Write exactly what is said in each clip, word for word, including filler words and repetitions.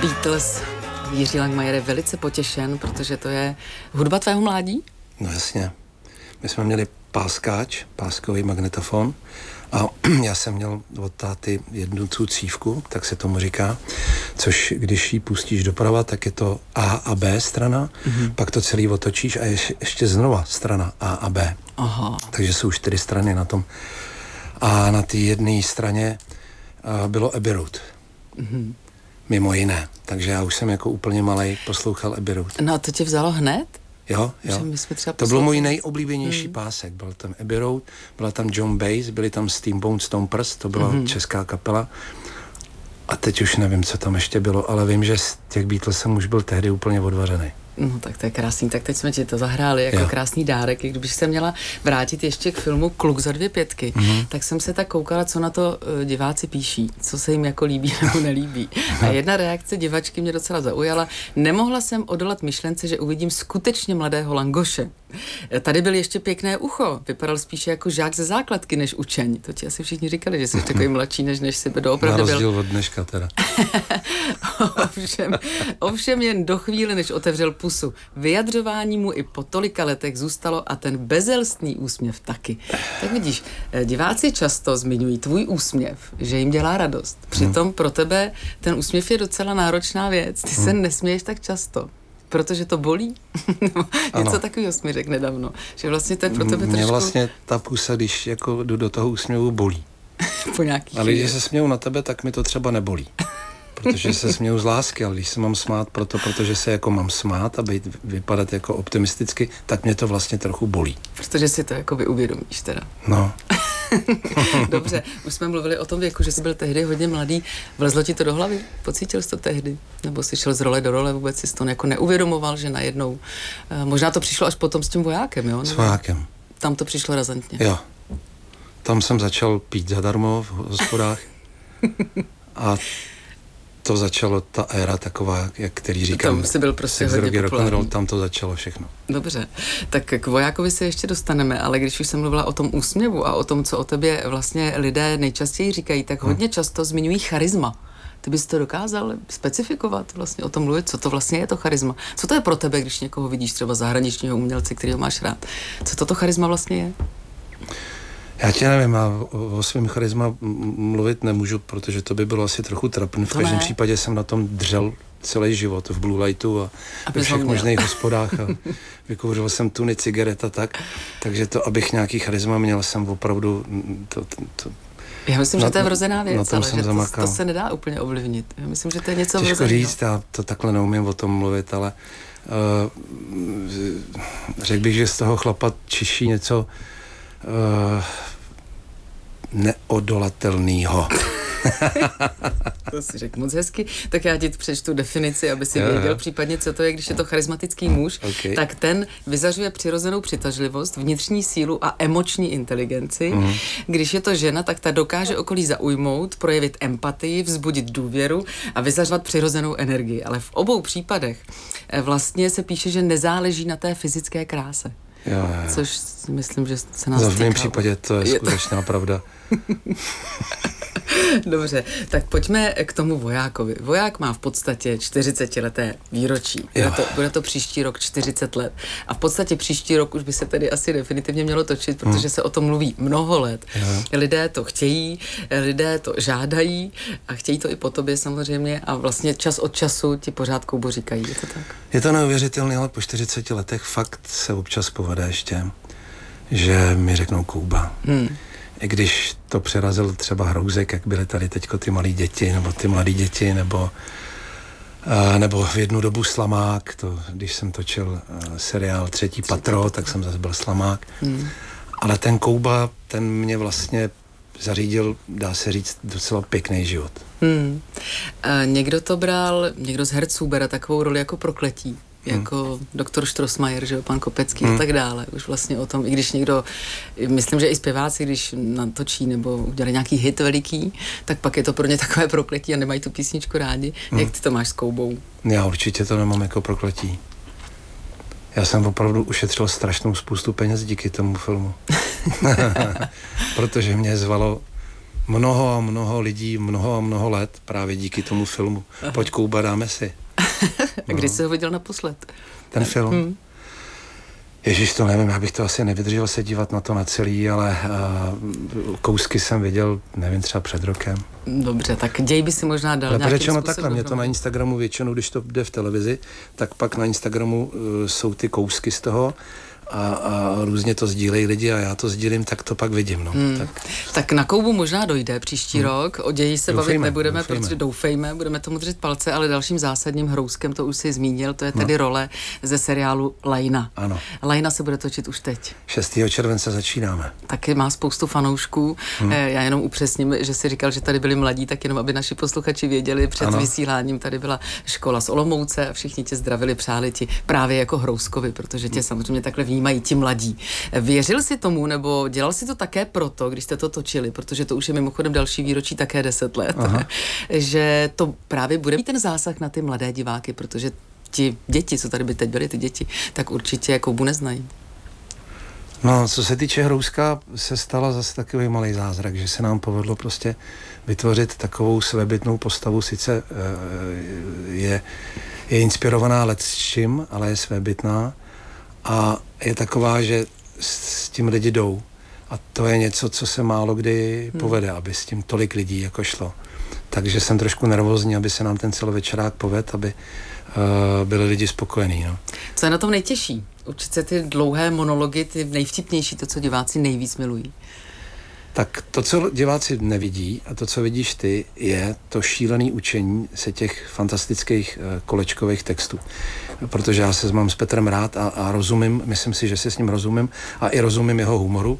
Beatles. Jiří Langmajer je velice potěšen, protože to je hudba tvého mládí? No jasně. My jsme měli páskáč, páskový magnetofon a já jsem měl od táty jednu tu cívku, tak se tomu říká, což když ji pustíš doprava, tak je to A a B strana, mm-hmm. pak to celý otočíš a je ještě znova strana A a B. Aha. Takže jsou čtyři strany na tom. A na té jedné straně bylo Abbey Road. Mm-hmm. Mimo jiné. Takže já už jsem jako úplně malej poslouchal Abbey Road. No a to tě vzalo hned? Jo, jo. My jsme třeba to byl můj nejoblíbenější hmm. pásek. Byl tam Abbey Road, byla tam John Baez, byli tam Steamboat Stompers, to byla hmm. česká kapela. A teď už nevím, co tam ještě bylo, ale vím, že z těch Beatles jsem už byl tehdy úplně odvařený. No tak to je krásný, tak teď jsme ti to zahráli jako jo. krásný dárek. I kdybych se měla vrátit ještě k filmu Kluk za dvě pětky, mm-hmm. tak jsem se tak koukala, co na to uh, diváci píší, co se jim jako líbí nebo nelíbí. A jedna reakce divačky mě docela zaujala. Nemohla jsem odolat myšlence, že uvidím skutečně mladého Langoše. Tady byl ještě pěkné ucho, vypadal spíše jako žák ze základky než učeň. To ti asi všichni říkali, že jsi takový mladší, než, než jsi doopravdy byl. Na rozdíl od dneška teda. ovšem, ovšem jen do chvíle, než otevřel pusu. Vyjadřování mu i po tolika letech zůstalo a ten bezelstný úsměv taky. Tak vidíš, diváci často zmiňují tvůj úsměv, že jim dělá radost. Přitom pro tebe ten úsměv je docela náročná věc. Ty se nesměješ tak často. Protože to bolí? Něco takového jsi mi řekl nedávno. Že vlastně to je pro tebe Mě trošku... vlastně ta pusa, když jako jdu do toho úsměvu, bolí. Po nějaký ale když se směju na tebe, tak mi to třeba nebolí. Protože se směju z lásky, ale když se mám smát proto, protože se jako mám smát a být, vypadat jako optimisticky, tak mě to vlastně trochu bolí. Protože si to jako uvědomíš teda. No. Dobře, už jsme mluvili o tom věku, že jsi byl tehdy hodně mladý. Vlezlo ti to do hlavy? Pocítil jsi to tehdy? Nebo jsi šel z role do role, vůbec jsi to jako neuvědomoval, že najednou... Možná to přišlo až potom s tím vojákem, jo? S vojákem. Tam to přišlo razantně. Jo. Tam jsem začal pít zadarmo v hospodách. A to začalo ta éra taková, jak který říkám, tam jsi byl prostě sex, drogy, rock'n'roll, tam to začalo všechno. Dobře, tak k vojákovi se ještě dostaneme, ale když už jsem mluvila o tom úsměvu a o tom, co o tobě vlastně lidé nejčastěji říkají, tak hodně hmm. často zmiňují charisma. Ty bys to dokázal specifikovat, vlastně o tom mluvit, co to vlastně je to charisma? Co to je pro tebe, když někoho vidíš, třeba zahraničního umělce, kterýho máš rád? Co toto charisma vlastně je? Já tě nevím, já o, o svém charisma mluvit nemůžu, protože to by bylo asi trochu trapné. V to každém ne. případě jsem na tom dřel celý život v Blue Lightu a, a ve všech možných hospodách a vykouřil jsem tuny cigaret a tak, takže to, abych nějaký charisma měl, jsem opravdu to, to, to já myslím, na, že to je vrozená věc, ale že to, to se nedá úplně ovlivnit. Já myslím, že to je něco těžko vrozeného. říct, já to takhle neumím o tom mluvit, ale uh, řekl bych, že z toho chlapa čiší něco uh, neodolatelnýho. To si řekl moc hezky, tak já ti přečtu definici, aby si věděl jo. případně, co to je, když je to charismatický muž, okay. tak ten vyzařuje přirozenou přitažlivost, vnitřní sílu a emoční inteligenci. Mm. Když je to žena, tak ta dokáže okolí zaujmout, projevit empatii, vzbudit důvěru a vyzařovat přirozenou energii. Ale v obou případech vlastně se píše, že nezáleží na té fyzické kráse. Jo, jo, jo. Což myslím, že se nás týká. V mém týká. případě to je, je skutečná to... pravda. Dobře, tak pojďme k tomu vojákovi. Voják má v podstatě čtyřicetileté výročí. Bude to, bude to příští rok čtyřicet let. A v podstatě příští rok už by se tedy asi definitivně mělo točit, protože hmm. se o tom mluví mnoho let. Jo. Lidé to chtějí, lidé to žádají a chtějí to i po tobě samozřejmě a vlastně čas od času ti pořád Koubo říkají. Je to tak? Je to neuvěřitelné, ale po čtyřiceti letech fakt se občas povede ještě, že mi řeknou Kouba. Hmm. I když to přerazil třeba Hrouzek, jak byly tady teďko ty malí děti, nebo ty mladí děti, nebo, uh, nebo v jednu dobu Slamák, to, když jsem točil uh, seriál Třetí patro, tak jsem zase byl Slamák. Hmm. Ale ten Kouba, ten mě vlastně zařídil, dá se říct, docela pěkný život. Hmm. A někdo to bral, někdo z herců bere takovou roli jako prokletí. Jako hmm. doktor Strossmayer, že jo, pan Kopecký hmm. a tak dále. Už vlastně o tom, i když někdo, myslím, že i zpěváci, když natočí nebo udělají nějaký hit veliký, tak pak je to pro ně takové prokletí a nemají tu písničku rádi. Hmm. Jak ty to máš s Koubou? Já určitě to nemám jako prokletí. Já jsem opravdu ušetřil strašnou spoustu peněz díky tomu filmu. Protože mě zvalo mnoho a mnoho lidí, mnoho a mnoho let právě díky tomu filmu. Pojď Kouba, dáme si. A kdy jsi ho viděl naposled? Ten film? Hmm. Ježíš, to nevím, já bych to asi nevydržel se dívat na to na celý, ale uh, kousky jsem viděl, nevím, třeba před rokem. Dobře, tak děj by si možná dal ale nějakým řečeno způsobem. takhle, mě to na Instagramu většinou, když to jde v televizi, tak pak na Instagramu uh, jsou ty kousky z toho a, a různě to sdílejí lidi a já to sdílím, tak to pak vidím. No. Hmm. Tak. tak na Koubu možná dojde příští hmm. rok, o ději se doufejme, bavit nebudeme, doufejme. protože doufejme, budeme tomu držet palce, ale dalším zásadním hrouskem, to už si zmínil, to je tedy no. role ze seriálu Lajna. Ano. Lajna se bude točit už teď. šestého července začínáme. Taky má spoustu fanoušků, hmm. já jenom upřesním, že si říkal, že tady byli mladí, tak jenom aby naši posluchači věděli, před ano. vysíláním tady byla škola z Olomouce a všichni tě zdravili, přáli ti právě jako Hrouskovi, protože tě samozřejmě takhle vnímají ti mladí. Věřil jsi tomu, nebo dělal si to také proto, když jste to točili, protože to už je mimochodem další výročí také deset let, Aha. že to právě bude mít ten zásah na ty mladé diváky, protože ti děti, co tady by teď byly ty děti, tak určitě Koubu neznají. No, co se týče Hrouska, se stala zase takový malý zázrak, že se nám povedlo prostě vytvořit takovou svébytnou postavu, sice je, je inspirovaná lecčím, ale je svébytná a je taková, že s tím lidi jdou. A to je něco, co se málo kdy povede, hmm. aby s tím tolik lidí jako šlo. Takže jsem trošku nervózní, aby se nám ten celovečerák povedl, aby uh, byli lidi spokojení. No. Co je na tom nejtěžší? Určitě ty dlouhé monology, ty nejvtipnější, to, co diváci nejvíc milují. Tak to, co diváci nevidí a to, co vidíš ty, je to šílené učení se těch fantastických uh, kolečkových textů. Protože já se mám s Petrem rád a, a rozumím, myslím si, že se s ním rozumím a i rozumím jeho humoru,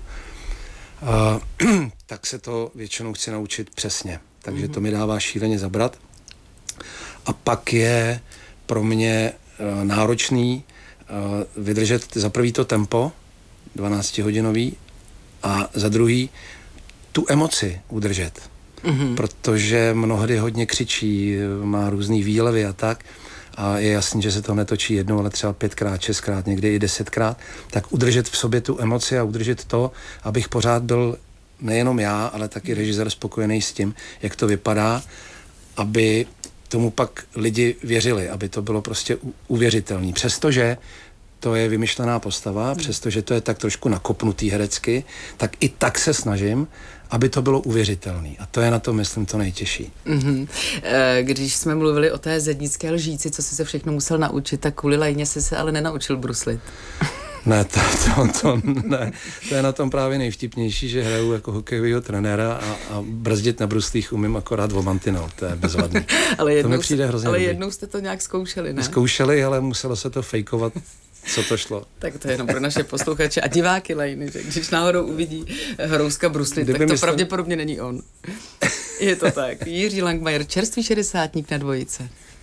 uh, tak se to většinou chci naučit přesně. Takže to mi dává šíleně zabrat. A pak je pro mě uh, náročný uh, vydržet za prvý to tempo, dvanáctihodinový, a za druhý tu emoci udržet. Mm-hmm. Protože mnohdy hodně křičí, má různý výlevy a tak. A je jasný, že se to netočí jednou, ale třeba pětkrát, šestkrát, někdy i desetkrát. Tak udržet v sobě tu emoci a udržet to, abych pořád byl nejenom já, ale taky režisér spokojený s tím, jak to vypadá, aby tomu pak lidi věřili, aby to bylo prostě uvěřitelný. Přestože to je vymyšlená postava, hmm. přestože to je tak trošku nakopnutý herecky, tak i tak se snažím, aby to bylo uvěřitelný. A to je na to, myslím, to nejtěžší. Mm-hmm. Když jsme mluvili o té zednické lžíci, co jsi se všechno musel naučit, tak kvůli Lajně jsi se ale nenaučil bruslit. Ne, to, to, to, ne, to je na tom právě nejvtipnější, že hraju jako hokejovýho trenéra a, a brzdit na bruslích umím akorát o mantinel, to je bezvadný. ale jednou, to mi přijde hrozně ale dobrý. jednou jste to nějak zkoušeli, ne? Zkoušeli, ale muselo se to fejkovat, co to šlo. Tak to je jenom pro naše posluchače a diváky Lajny, že když náhodou uvidí Hrouska bruslit, tak to myslel... pravděpodobně není on. Je to tak. Jiří Langmajer, čerstvý šedesátník na dvojice.